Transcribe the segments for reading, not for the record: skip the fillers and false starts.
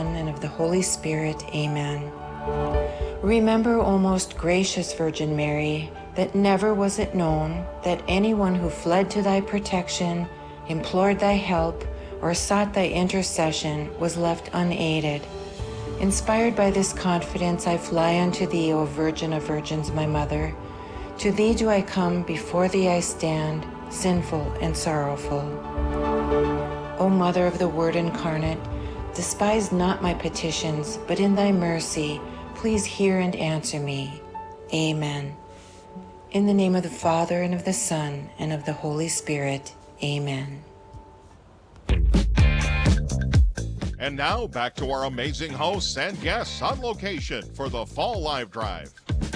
Son, and of the Holy Spirit. Amen. Remember, O most gracious Virgin Mary, that never was it known that anyone who fled to thy protection, implored thy help, or sought thy intercession was left unaided. Inspired by this confidence, I fly unto thee, O Virgin of Virgins, my Mother. To thee do I come, before thee I stand, sinful and sorrowful. O Mother of the Word incarnate, despise not my petitions, but in thy mercy, please hear and answer me. Amen. In the name of the Father, and of the Son, and of the Holy Spirit. Amen. And now back to our amazing hosts and guests on location for the Fall Live Drive.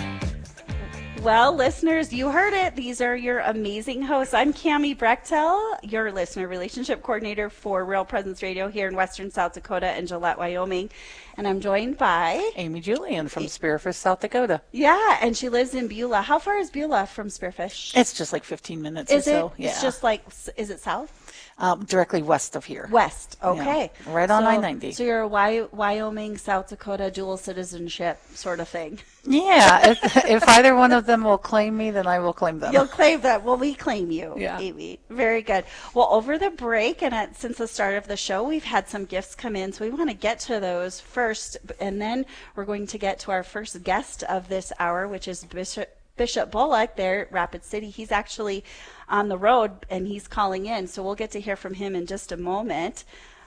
Well, listeners, you heard it. These are your amazing hosts. I'm Cami Brechtel, your listener relationship coordinator for Real Presence Radio here in western South Dakota and Gillette, Wyoming. And I'm joined by Amy Julian from Spearfish, South Dakota. Yeah, and she lives in Beulah. How far is Beulah from Spearfish? It's just like 15 minutes or so. Yeah. It's just like, is it south? Directly west of here. West, okay. Yeah, right on I-90. So you're a Wyoming, South Dakota dual citizenship sort of thing. Yeah, if either one of them will claim me, then I will claim them. You'll claim that. Well, we claim you, yeah. Amy. Very good. Well, over the break and since the start of the show, we've had some gifts come in, so we want to get to those first, and then we're going to get to our first guest of this hour, which is Bishop Bullock there at Rapid City. He's actually on the road and he's calling in, so we'll get to hear from him in just a moment.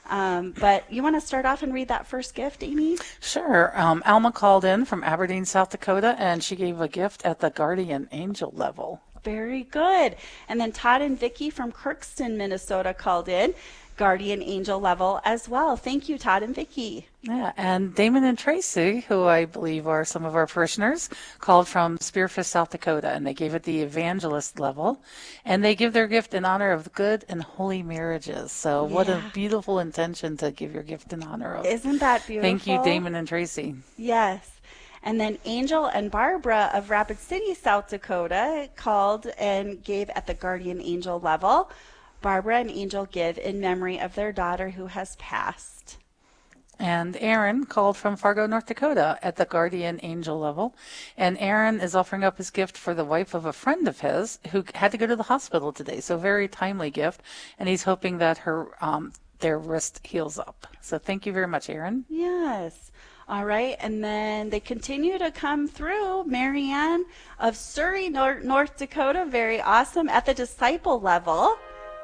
But you want to start off and read that first gift, Amy? Sure. Alma called in from Aberdeen, South Dakota, and she gave a gift at the guardian angel level. Very good. And then Todd and Vicki from Crookston, Minnesota called in, guardian angel level as well. Thank you, Todd and Vicki. Yeah, and Damon and Tracy, who I believe are some of our parishioners, called from Spearfish, South Dakota, and they gave it the evangelist level, and they give their gift in honor of good and holy marriages. So what a beautiful intention to give your gift in honor of. Isn't that beautiful? Thank you, Damon and Tracy. Yes. And then Angel and Barbara of Rapid City, South Dakota, called and gave at the guardian angel level. Barbara and Angel give in memory of their daughter who has passed. And Aaron called from Fargo, North Dakota at the guardian angel level. And Aaron is offering up his gift for the wife of a friend of his who had to go to the hospital today. So very timely gift. And he's hoping that her their wrist heals up. So thank you very much, Aaron. Yes. All right. And then they continue to come through. Marianne of Surrey, North Dakota. Very awesome. At the disciple level.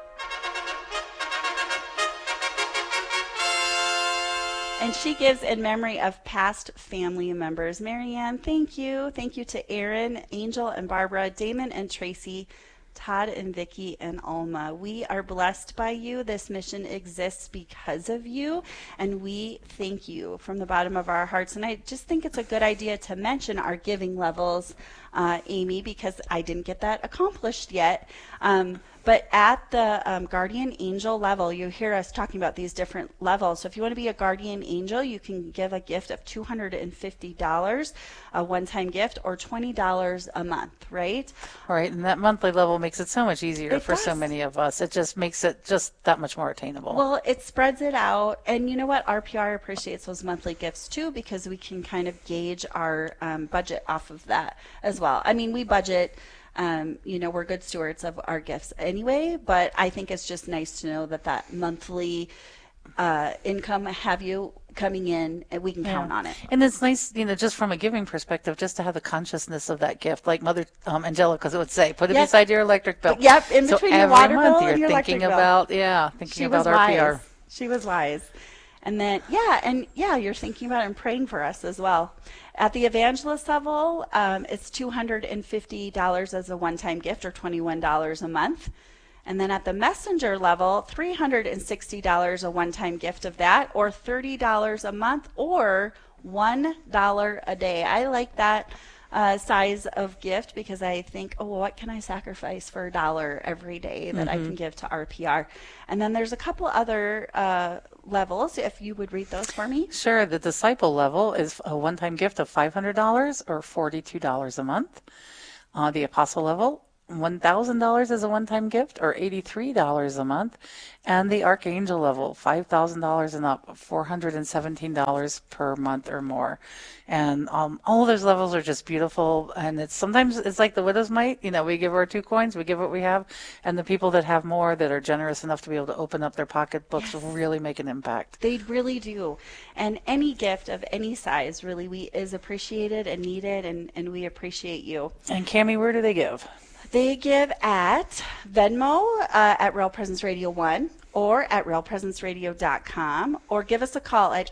And she gives in memory of past family members. Marianne, thank you. Thank you to Aaron, Angel, and Barbara, Damon and Tracy, Todd and Vicki, and Alma. We are blessed by you. This mission exists because of you, and we thank you from the bottom of our hearts. And I just think it's a good idea to mention our giving levels, Amy, because I didn't get that accomplished yet. But at the guardian angel level, you hear us talking about these different levels. So if you want to be a guardian angel, you can give a gift of $250, a one-time gift, or $20 a month, right? Right, and that monthly level makes it so much easier for so does. many of us. It just makes it just that much more attainable. Well, it spreads it out. And you know what? RPR appreciates those monthly gifts too, because we can kind of gauge our budget off of that as well. I mean, we budget. We're good stewards of our gifts anyway, but I think it's just nice to know that monthly income have you coming in and we can count on it. And it's nice, just from a giving perspective, just to have the consciousness of that gift, like Mother Angelica would say, put it beside your electric bill. Yep, in between your water bill and your electric bill. Thinking about RPR. She was wise. And then, you're thinking about it and praying for us as well. At the evangelist level, it's $250 as a one-time gift, or $21 a month. And then at the messenger level, $360 a one-time gift of that, or $30 a month, or $1 a day. I like that size of gift because I think, what can I sacrifice for $1 every day that I can give to RPR? And then there's a couple other levels, if you would read those for me. Sure. The disciple level is a one-time gift of $500 or $42 a month. The apostle level $1,000 as a one-time gift, or $83 a month, and the Archangel level, $5,000 and up, $417 per month or more. And all of those levels are just beautiful. And sometimes it's like the widow's mite. We give our 2 coins, we give what we have, and the people that have more, that are generous enough to be able to open up their pocketbooks, really make an impact. They really do. And any gift of any size really is appreciated and needed, and we appreciate you. And Cammie, where do they give? They give at Venmo at Real Presence Radio 1 or at realpresenceradio.com, or give us a call at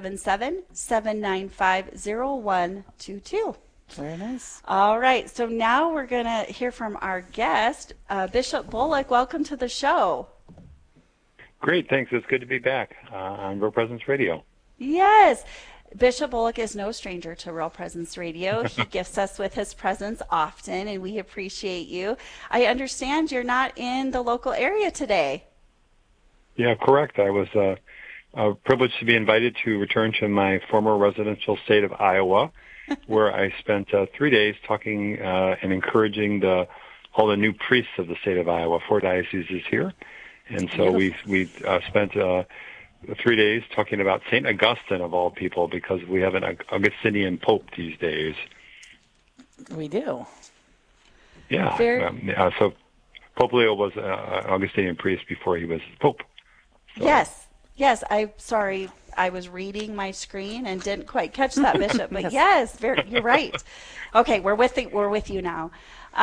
877-795-0122. Very nice. All right, so now we're going to hear from our guest, Bishop Bullock. Welcome to the show. Great, thanks. It's good to be back on Real Presence Radio. Yes. Bishop Bullock is no stranger to Real Presence Radio. He gifts us with his presence often, and we appreciate you. I understand you're not in the local area today. Yeah, correct. I was privileged to be invited to return to my former residential state of Iowa, where I spent 3 days talking and encouraging all the new priests of the state of Iowa. 4 dioceses here. And so we spent 3 days talking about St. Augustine, of all people, because we have an Augustinian pope these days. We do. Yeah. So Pope Leo was an Augustinian priest before he was pope. So. Yes. I'm sorry. I was reading my screen and didn't quite catch that, Bishop. But yes, you're right. Okay, we're with you now.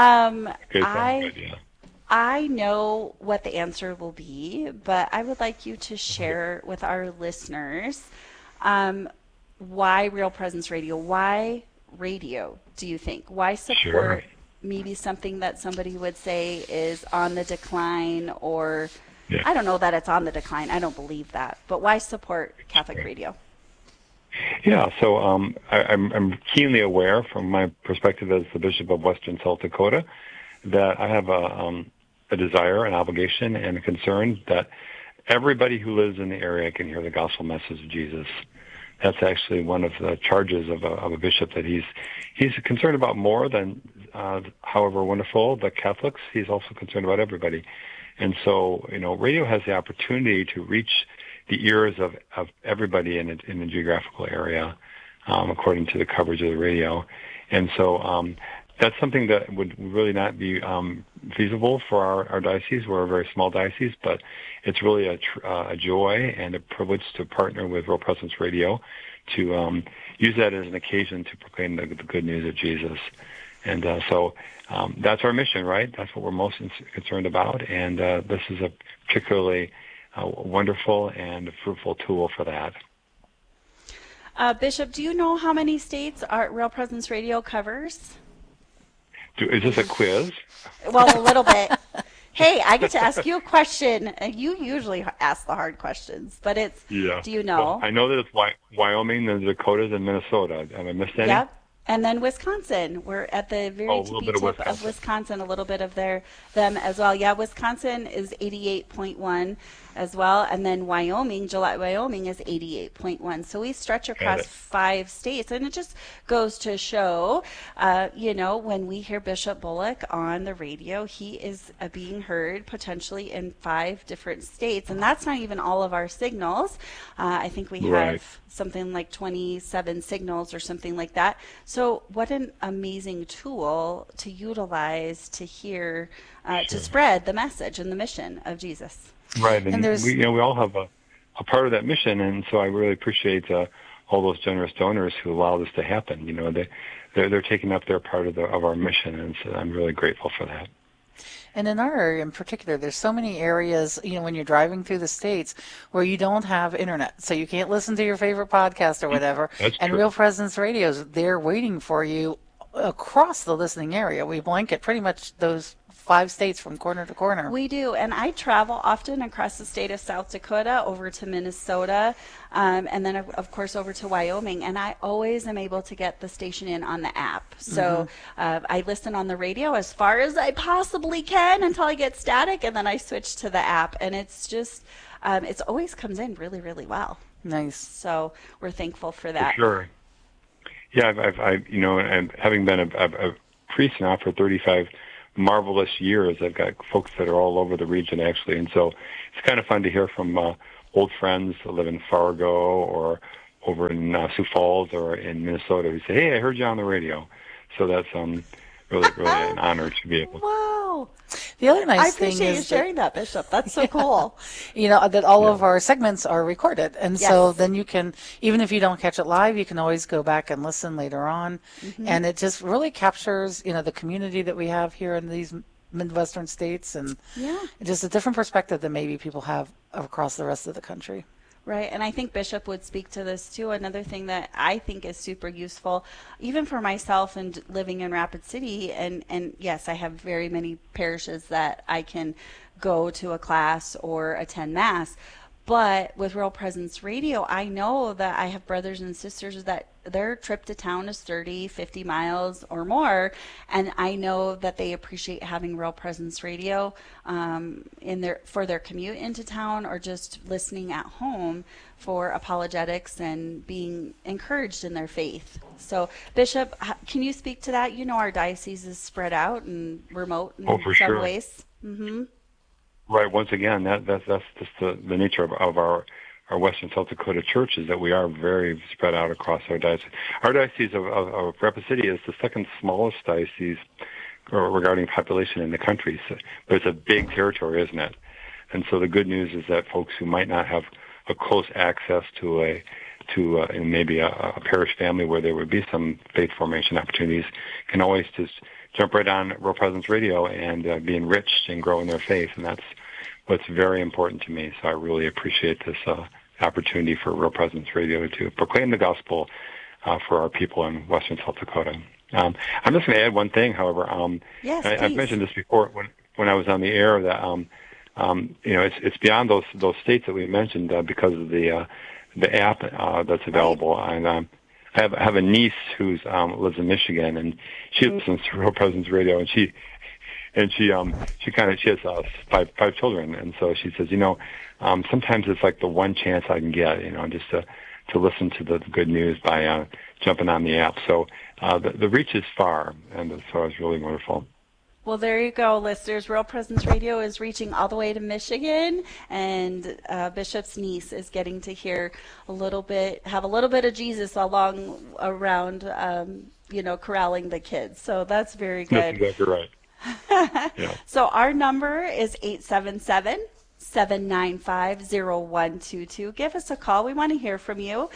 I know what the answer will be, but I would like you to share with our listeners why Real Presence Radio? Why radio, do you think? Why support maybe something that somebody would say is on the decline, or I don't know that it's on the decline. I don't believe that. But why support Catholic radio? Yeah, so I'm keenly aware from my perspective as the Bishop of Western South Dakota that I have a desire, an obligation, and a concern that everybody who lives in the area can hear the gospel message of Jesus. That's actually one of the charges of a bishop, that he's concerned about more than, however wonderful, the Catholics. He's also concerned about everybody. And so, radio has the opportunity to reach the ears of everybody in the geographical area, according to the coverage of the radio. And so that's something that would really not be feasible for our diocese. We're a very small diocese, but it's really a joy and a privilege to partner with Real Presence Radio to use that as an occasion to proclaim the good news of Jesus. And so that's our mission, right? That's what we're most concerned about, and this is a particularly wonderful and fruitful tool for that. Bishop, do you know how many states Real Presence Radio covers? Is this a quiz? Well, a little bit. Hey, I get to ask you a question. You usually ask the hard questions, but it's, do you know? Well, I know that it's Wyoming, the Dakotas, and Minnesota. Have I missed any? Yep. And then Wisconsin. We're at the very tip of Wisconsin, a little bit of them as well. Yeah, Wisconsin is 88.1 as well. And then Gillette, Wyoming is 88.1. So we stretch across 5 states. And it just goes to show, when we hear Bishop Bullock on the radio, he is being heard potentially in 5 different states. And that's not even all of our signals. I think we have something like 27 signals or something like that. So what an amazing tool to utilize to hear, to spread the message and the mission of Jesus. Right, and we all have a part of that mission, and so I really appreciate all those generous donors who allow this to happen. They're taking up their part of our mission, and so I'm really grateful for that. And in our area in particular, there's so many areas, when you're driving through the states where you don't have internet, so you can't listen to your favorite podcast or whatever. That's and true. Real Presence Radio's there waiting for you across the listening area. We blanket pretty much those 5 states from corner to corner. We do, and I travel often across the state of South Dakota over to Minnesota, and then of course over to Wyoming, and I always am able to get the station in on the app. So I listen on the radio as far as I possibly can until I get static, and then I switch to the app, and it's just it always comes in really, really well. Nice. So we're thankful for that. For sure. Yeah, I've and having been a priest now for 35 marvelous years. I've got folks that are all over the region, actually. And so it's kind of fun to hear from old friends that live in Fargo or over in Sioux Falls or in Minnesota who say, hey, I heard you on the radio. So that's really an honor to be able to. Wow. The other nice I thing appreciate you is sharing that, Bishop. That's so cool. that all of our segments are recorded. And so Yes. then you can, even if you don't catch it live, you can always go back and listen later on. And it just really captures, the community that we have here in these Midwestern states, and just a different perspective than maybe people have across the rest of the country. Right, and I think Bishop would speak to this too. Another thing that I think is super useful, even for myself and living in Rapid City, and yes, I have very many parishes that I can go to a class or attend Mass. But with Real Presence Radio, I know that I have brothers and sisters that their trip to town is 30, 50 miles or more, and I know that they appreciate having Real Presence Radio for their commute into town, or just listening at home for apologetics and being encouraged in their faith. So, Bishop, can you speak to that? Our diocese is spread out and remote in for some sure. ways. Mm-hmm. Right. Once again, that's just the nature of our Western South Dakota church, is that we are very spread out across our diocese. Our diocese of Rapid City is the second smallest diocese regarding population in the country, but it's a big territory, isn't it? And so the good news is that folks who might not have a close access to maybe a parish family where there would be some faith formation opportunities can always just jump right on Real Presence Radio and be enriched and grow in their faith. And that's what's very important to me. So I really appreciate this opportunity for Real Presence Radio to proclaim the gospel for our people in Western South Dakota. I'm just going to add one thing, however. Yes, I've mentioned this before when I was on the air, that it's beyond those states that we mentioned because of the app that's available. And I have a niece who's lives in Michigan, and she listens to Real Presence Radio, and she has 5 children, and so she says, sometimes it's like the one chance I can get, just to listen to the good news by jumping on the app. So the reach is far, and so it's really wonderful. Well, there you go, listeners. Real Presence Radio is reaching all the way to Michigan, and Bishop's niece is getting to hear have a little bit of Jesus around, corralling the kids. So that's very good. That's exactly right. Yeah. So our number is 877-795-0122. Give us a call. We want to hear from you.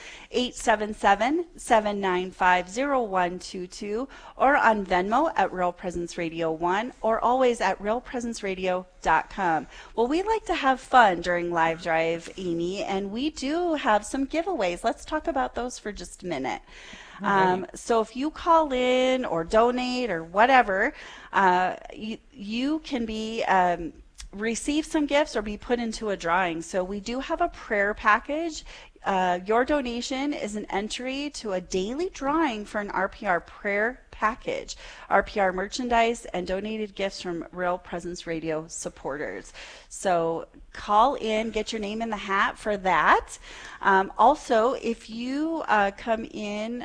877-795-0122, or on Venmo at Real Presence Radio 1, or always at realpresenceradio.com. Well, we like to have fun during Live Drive, Amy, and we do have some giveaways. Let's talk about those for just a minute. So if you call in or donate or whatever, you can be receive some gifts or be put into a drawing. So we do have a prayer package. Your donation is an entry to a daily drawing for an RPR prayer package, RPR merchandise, and donated gifts from Real Presence Radio supporters. So call in, get your name in the hat for that. Also, if you come in,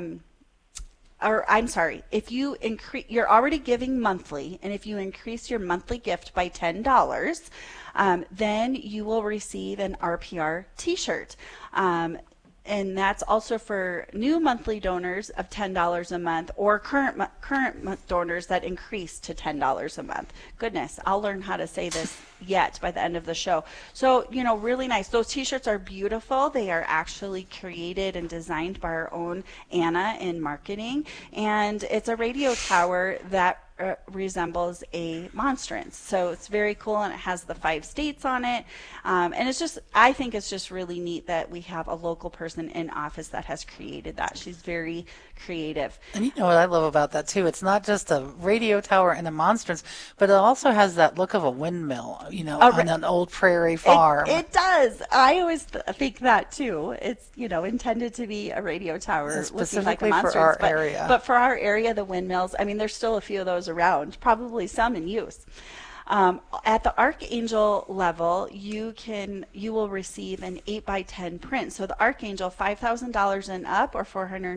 if you increase, you're already giving monthly, and if you increase your monthly gift by $10, then you will receive an RPR t-shirt. And that's also for new monthly donors of $10 a month, or current donors that increase to $10 a month. Goodness, I'll learn how to say this yet by the end of the show. So, really nice. Those t-shirts are beautiful. They are actually created and designed by our own Anna in marketing. And it's a radio tower that resembles a monstrance. So it's very cool, and it has the 5 states on it. And I think it's just really neat that we have a local person in office that has created that. She's very creative. And you know what I love about that too? It's not just a radio tower and a monstrance, but it also has that look of a windmill, on an old prairie farm. It does. I always think that too. It's, intended to be a radio tower looking like a monstrance. For our area. But for our area, the windmills, there's still a few of those around, probably some in use. At the Archangel level, you will receive an 8x10 print. So the Archangel, $5,000 and up, or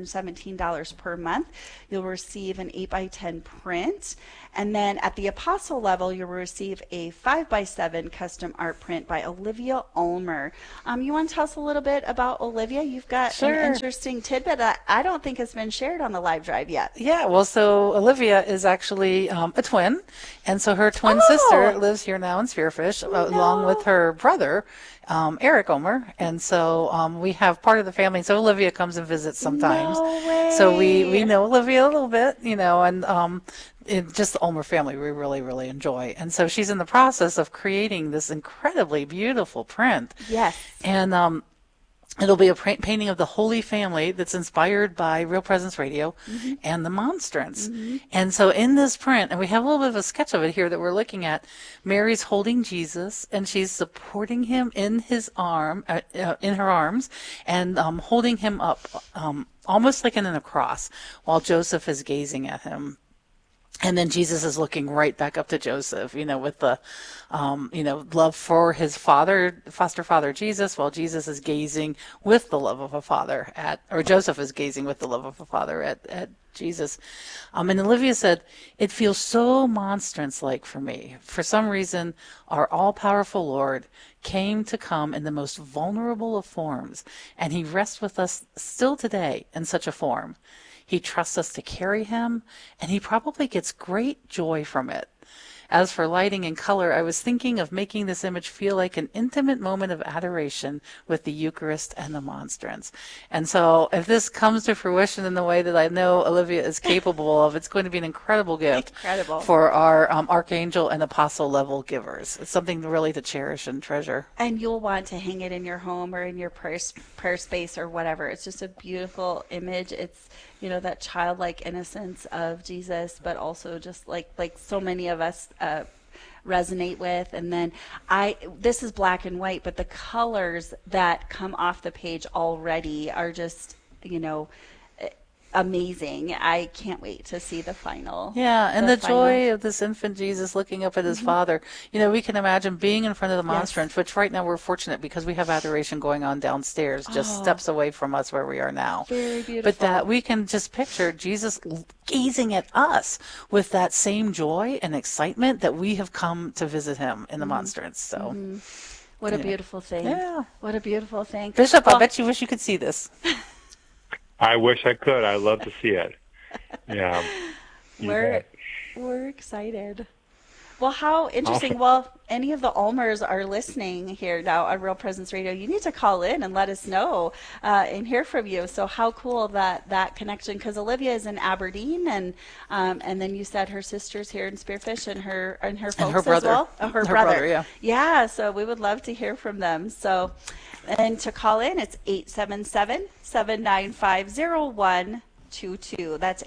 $417 per month, you'll receive an 8x10 print. And then at the Apostle level, you'll receive a 5x7 custom art print by Olivia Ulmer. You want to tell us a little bit about Olivia? You've got Sure. an interesting tidbit that I don't think has been shared on the live drive yet. Yeah, well, so Olivia is actually a twin, and so her twin sister lives here now in Spearfish, along with her brother, Eric Ulmer, and so we have part of the family. So Olivia comes and visits sometimes. No way. So we know Olivia a little bit, and just the Ulmer family we really, really enjoy. And so she's in the process of creating this incredibly beautiful print. Yes. And it'll be a painting of the Holy Family that's inspired by Real Presence Radio and the Monstrance. And so in this print, and we have a little bit of a sketch of it here that we're looking at, Mary's holding Jesus, and she's supporting him in his in her arms, and holding him up, almost like in a cross, while Joseph is gazing at him. And then Jesus is looking right back up to Joseph, with the, love for his foster father Jesus, while Jesus is gazing with the love of a father or Joseph is gazing with the love of a father at Jesus. And Olivia said, "It feels so monstrance-like for me. For some reason, our all-powerful Lord came to come in the most vulnerable of forms, and he rests with us still today in such a form. He trusts us to carry him, and he probably gets great joy from it. As for lighting and color, I was thinking of making this image feel like an intimate moment of adoration with the Eucharist and the Monstrance." And so if this comes to fruition in the way that I know Olivia is capable of, it's going to be an incredible gift for our Archangel and Apostle level givers. It's something really to cherish and treasure. And you'll want to hang it in your home or in your prayer space or whatever. It's just a beautiful image. It's, that childlike innocence of Jesus, but also just like so many of us resonate with. And then this is black and white, but the colors that come off the page already are just, amazing. I can't wait to see the final. Yeah, and the joy of this infant Jesus looking up at his Father. We can imagine being in front of the Monstrance, which right now we're fortunate because we have adoration going on downstairs, just steps away from us where we are now. Very beautiful. But that we can just picture Jesus gazing at us with that same joy and excitement that we have come to visit him in the Monstrance. So. What a beautiful thing. Yeah. What a beautiful thing. Bishop, I bet you wish you could see this. I wish I could. I'd love to see it. Yeah. We're excited. Well, how interesting. Awesome. Well, any of the Ulmers are listening here now on Real Presence Radio. You need to call in and let us know and hear from you. So how cool that connection, because Olivia is in Aberdeen, and then you said her sister's here in Spearfish, and her folks and her brother. as well. Oh, her brother. Yeah. Yeah, so we would love to hear from them. So, and to call in, it's 877-795-0122. That's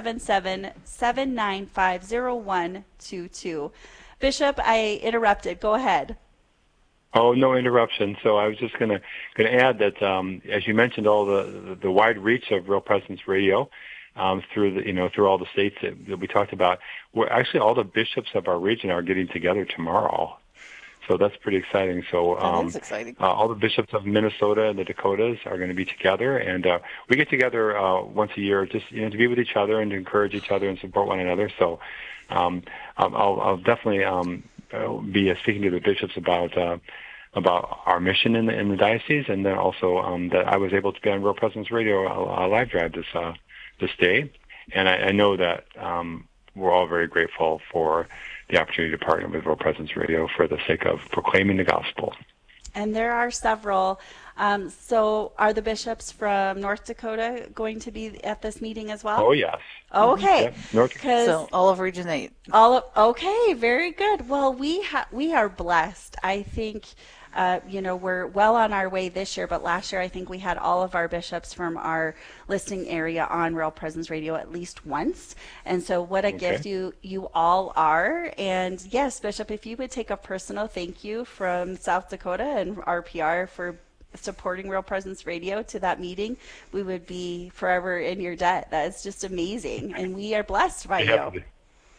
877-795-0122. Bishop, I interrupted. Go ahead. Oh, no interruption. So I was just going to add that, as you mentioned, all the wide reach of Real Presence Radio through all the states that we talked about. We're actually, all the bishops of our region are getting together tomorrow. So that's pretty exciting. So that is exciting. All the bishops of Minnesota and the Dakotas are going to be together, and we get together once a year just to be with each other and to encourage each other and support one another. So I'll definitely be speaking to the bishops about our mission in the diocese, and then also that I was able to be on Real Presence Radio live drive this day, and I know that we're all very grateful for the opportunity to partner with Real Presence Radio for the sake of proclaiming the gospel. And there are several. So are the bishops from North Dakota going to be at this meeting as well? Oh, yes. Oh, okay. Yep. North Dakota. So all of Region 8. Okay, very good. Well, we are blessed. I think we're well on our way this year, but last year I think we had all of our bishops from our listening area on Real Presence Radio at least once. And so what a gift you all are. And yes, Bishop, if you would take a personal thank you from South Dakota and RPR for supporting Real Presence Radio to that meeting, we would be forever in your debt. That is just amazing. And we are blessed by you.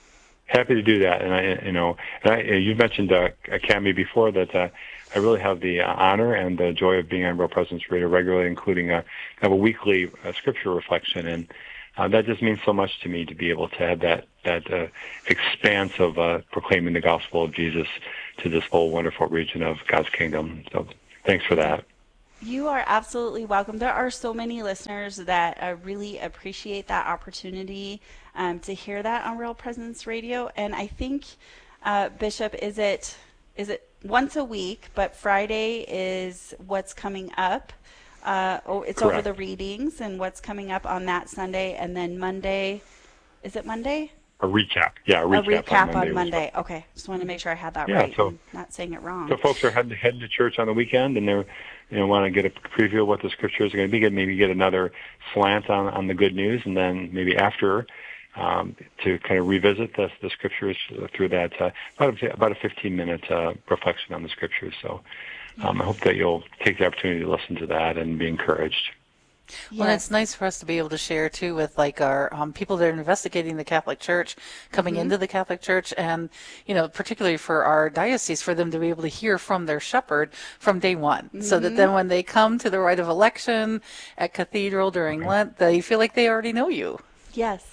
Happy to do that. And you mentioned Academy before that. I really have the honor and the joy of being on Real Presence Radio regularly, including have a weekly scripture reflection, and that just means so much to me to be able to have that expanse of proclaiming the gospel of Jesus to this whole wonderful region of God's kingdom. So thanks for that. You are absolutely welcome. There are so many listeners that really appreciate that opportunity to hear that on Real Presence Radio. And I think, Bishop, is it once a week, but Friday is what's coming up. It's Correct. Over the readings and what's coming up on that Sunday. And then Monday, is it Monday? A recap. Yeah, a recap on Monday. Okay. Just want to make sure I had that right. So, and not saying it wrong. So folks are heading to church on the weekend, and they're want to get a preview of what the scriptures are going to be. Maybe get another slant on the good news, and then maybe after to kind of revisit the scriptures through that about a 15-minute reflection on the scriptures. So I hope that you'll take the opportunity to listen to that and be encouraged. Well, it's nice for us to be able to share, too, with like our people that are investigating the Catholic Church, coming into the Catholic Church, and, particularly for our diocese, for them to be able to hear from their shepherd from day one, so that then when they come to the rite of election at Cathedral during Lent, they feel like they already know you. Yes.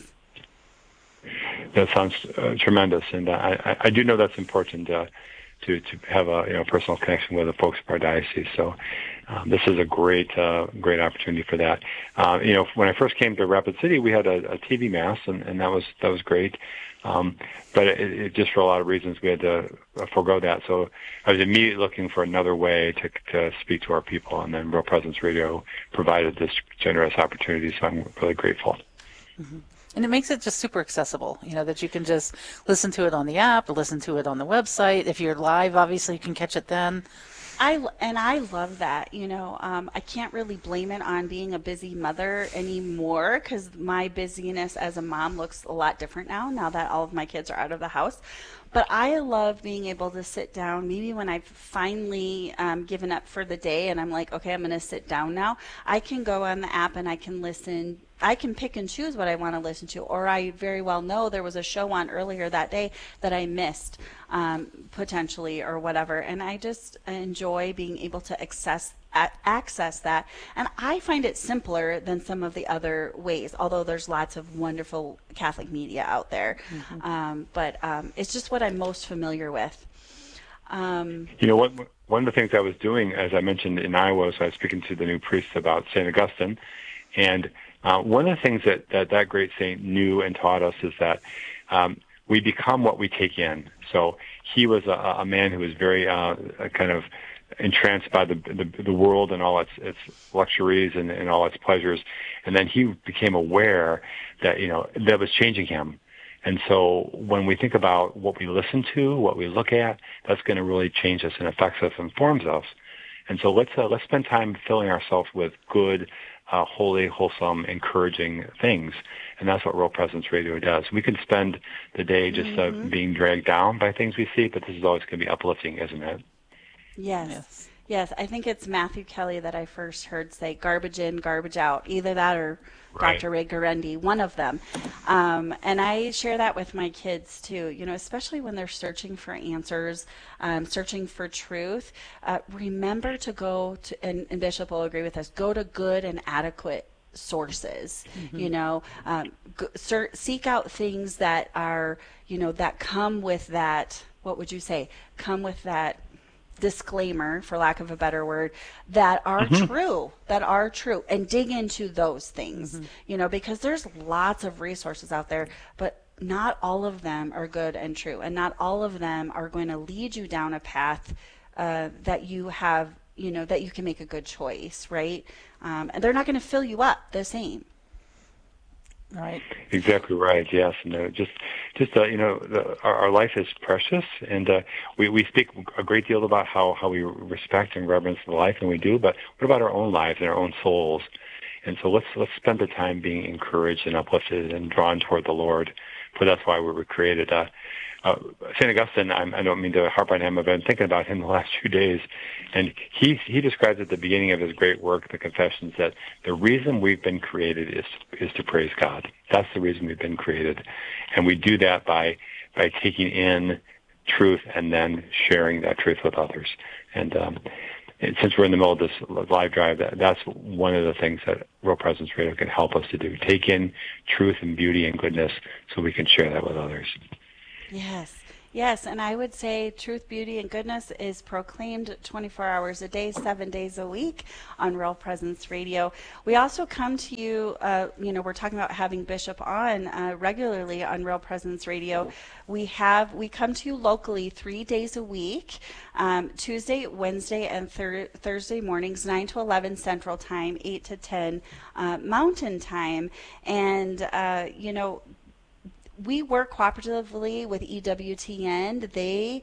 That sounds tremendous, and I do know that's important to have a personal connection with the folks of our diocese. So this is a great opportunity for that. When I first came to Rapid City, we had a TV mass, and that was great. But it just for a lot of reasons we had to forego that. So I was immediately looking for another way to speak to our people, and then Real Presence Radio provided this generous opportunity. So I'm really grateful. Mm-hmm. And it makes it just super accessible, that you can just listen to it on the app, listen to it on the website. If you're live, obviously you can catch it then. I love that. I can't really blame it on being a busy mother anymore, because my busyness as a mom looks a lot different now that all of my kids are out of the house. But I love being able to sit down, maybe when I've finally given up for the day and I'm like, okay, I'm going to sit down now. I can go on the app and I can listen. I can pick and choose what I want to listen to, or I very well know there was a show on earlier that day that I missed potentially or whatever. And I just enjoy being able to access that. And I find it simpler than some of the other ways, although there's lots of wonderful Catholic media out there. But it's just what I'm most familiar with. One of the things I was doing, as I mentioned in Iowa, so I was speaking to the new priests about St. Augustine, and one of the things that great saint knew and taught us is that we become what we take in. So he was a man who was very kind of entranced by the world and all its luxuries and all its pleasures, and then he became aware that that was changing him. And so when we think about what we listen to, what we look at, that's going to really change us and affects us and forms us. And so let's spend time filling ourselves with good, holy, wholesome, encouraging things. And that's what Real Presence Radio does. We can spend the day just being dragged down by things we see, but this is always going to be uplifting, isn't it? Yes. I think it's Matthew Kelly that I first heard say garbage in, garbage out. Either that or right. Dr. Ray Guarendi, one of them. And I share that with my kids too, especially when they're searching for answers, searching for truth. Remember to go to, and Bishop will agree with us, go to good and adequate sources. Seek out things that are, that come with that, what would you say, come with that disclaimer, for lack of a better word, that are true, and dig into those things, because there's lots of resources out there, but not all of them are good and true, and not all of them are going to lead you down a path that you have, that you can make a good choice, right? And they're not going to fill you up the same. Right. Exactly right. Yes, and our life is precious, and we speak a great deal about how we respect and reverence the life, and we do. But what about our own lives and our own souls? And so let's spend the time being encouraged and uplifted and drawn toward the Lord, for that's why we were created. St. Augustine, I don't mean to harp on him, I've been thinking about him the last few days, and he describes at the beginning of his great work, the Confessions, that the reason we've been created is to praise God. That's the reason we've been created. And we do that by by taking in truth and then sharing that truth with others. And since we're in the middle of this live drive, that's one of the things that Real Presence Radio can help us to do. Take in truth and beauty and goodness so we can share that with others. Yes, and I would say truth, beauty, and goodness is proclaimed 24 hours a day, 7 days a week on Real Presence Radio. We also come to you, we're talking about having Bishop on regularly on Real Presence Radio. We come to you locally 3 days a week, Tuesday, Wednesday, and Thursday mornings, 9 to 11 Central Time, 8 to 10 Mountain Time. And, we work cooperatively with EWTN. They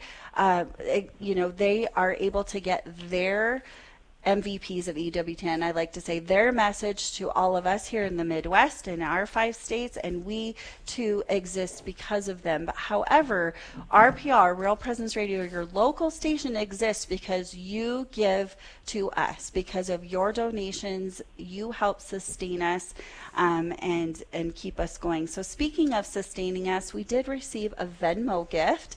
are able to get their MVPs of EWTN, I like to say, their message to all of us here in the Midwest in our 5 states, and we too exist because of them. But however, RPR, Real Presence Radio, your local station, exists because you give to us. Because of your donations, you help sustain us and keep us going. So speaking of sustaining us, we did receive a Venmo gift,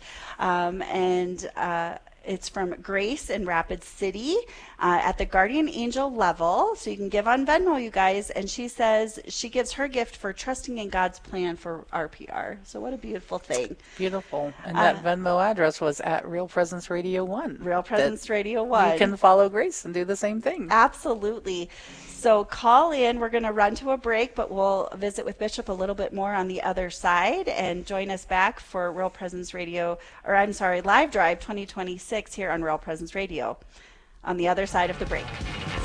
it's from Grace in Rapid City at the Guardian Angel level. So you can give on Venmo, you guys. And she says she gives her gift for trusting in God's plan for RPR. So what a beautiful thing. Beautiful. And that Venmo address was at Real Presence Radio 1. Real Presence Radio 1. You can follow Grace and do the same thing. Absolutely. So call in. We're going to run to a break, but we'll visit with Bishop a little bit more on the other side, and join us back for Real Presence Radio, Live Drive 2026 here on Real Presence Radio on the other side of the break.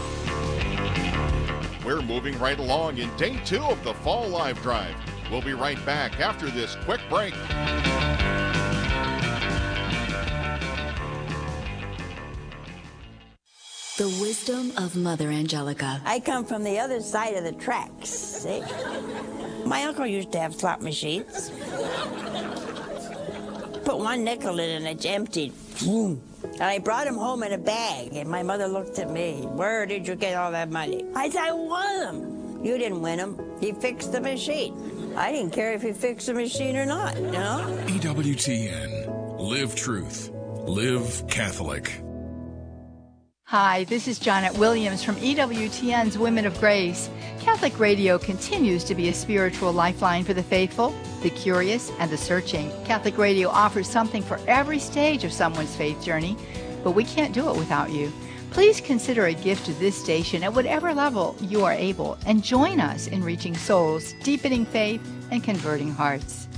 We're moving right along in day 2 of the Fall Live Drive. We'll be right back after this quick break. The wisdom of Mother Angelica. I come from the other side of the tracks, see? My uncle used to have slot machines. Put one nickel in and it's emptied. And I brought him home in a bag, and my mother looked at me. Where did you get all that money? I said, I won them. You didn't win them. He fixed the machine. I didn't care if he fixed the machine or not, you know? EWTN. Live truth. Live Catholic. Hi, this is Janet Williams from EWTN's Women of Grace. Catholic radio continues to be a spiritual lifeline for the faithful, the curious, and the searching. Catholic radio offers something for every stage of someone's faith journey, but we can't do it without you. Please consider a gift to this station at whatever level you are able, and join us in reaching souls, deepening faith, and converting hearts.